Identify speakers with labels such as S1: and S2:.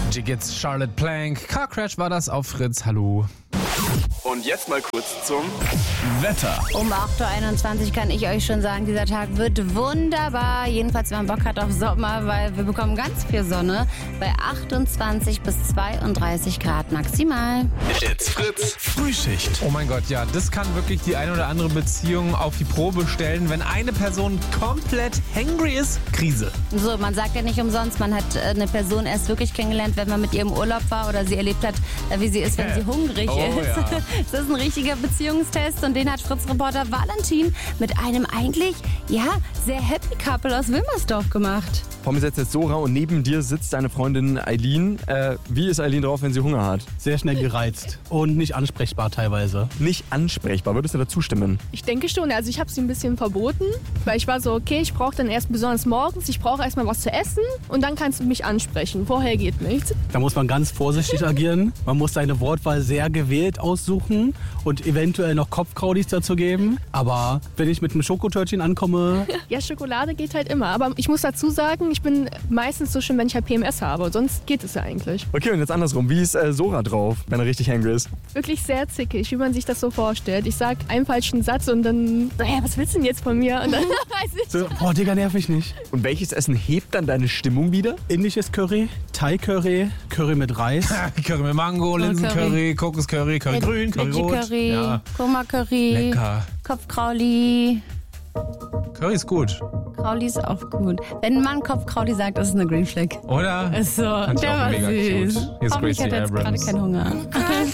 S1: Jiggets, Charlotte Plank. Car Crash war das auf Fritz. Hallo.
S2: Und jetzt mal kurz zum
S1: Wetter.
S3: Um 8.21 Uhr kann ich euch schon sagen, dieser Tag wird wunderbar. Jedenfalls, wenn man Bock hat auf Sommer, weil wir bekommen ganz viel Sonne bei 28 bis 32 Grad maximal.
S2: It's Fritz Frühschicht.
S1: Oh mein Gott, ja, das kann wirklich die eine oder andere Beziehung auf die Probe stellen. Wenn eine Person komplett hangry ist, Krise.
S3: So, man sagt ja nicht umsonst, man hat eine Person erst wirklich kennengelernt, wenn man mit ihr im Urlaub war oder sie erlebt hat, wie sie ist, wenn sie hungrig ist.
S1: Ja.
S3: Das ist ein richtiger Beziehungstest und den hat Fritz-Reporter Valentin mit einem eigentlich, sehr happy Couple aus Wilmersdorf gemacht.
S4: Vor mir sitzt jetzt Sora und neben dir sitzt deine Freundin Eileen. Wie ist Eileen drauf, wenn sie Hunger hat?
S5: Sehr schnell gereizt und nicht ansprechbar teilweise.
S4: Nicht ansprechbar. Würdest du dazu stimmen?
S6: Ich denke schon. Also ich habe sie ein bisschen verboten, weil ich war so, okay, ich brauche dann erst besonders morgens, ich brauche erstmal was zu essen und dann kannst du mich ansprechen. Vorher geht nichts.
S5: Da muss man ganz vorsichtig agieren. Man muss seine Wortwahl sehr gewählt aussuchen und eventuell noch Kopfkraulis dazu geben. Aber wenn ich mit einem Schokotörtchen ankomme...
S6: Ja, Schokolade geht halt immer. Aber ich muss dazu sagen, ich bin meistens so schön, wenn ich halt PMS habe. Sonst geht es ja eigentlich.
S4: Okay, und jetzt andersrum. Wie ist Sora drauf, wenn er richtig hangry ist?
S6: Wirklich sehr zickig, wie man sich das so vorstellt. Ich sag einen falschen Satz und dann, was willst du denn jetzt von mir? Und dann weiß ich.
S5: So, boah, Digga, nerv mich nicht.
S4: Und welches Essen hebt dann deine Stimmung wieder?
S5: Indisches Curry, Thai-Curry, Curry mit Reis.
S1: Curry mit Mango, Linsencurry, Kokoscurry, Curry grün, Curry rot.
S3: Veggie-Curry,
S1: Ja,
S3: Kurma-Curry,
S1: lecker.
S3: Kopfkrauli.
S1: Curry ist gut,
S3: Krauli ist auch gut. Wenn ein Mann Kopfkrauli sagt, ist es eine Green Flag.
S1: oder?
S3: Ist so,
S1: Fand ich
S3: der
S1: auch
S3: war
S1: mega
S3: süß.
S1: cute. Hier ist
S3: Hoffentlich
S1: Gracie
S3: hat er jetzt gerade
S1: Abrams.
S3: keinen Hunger.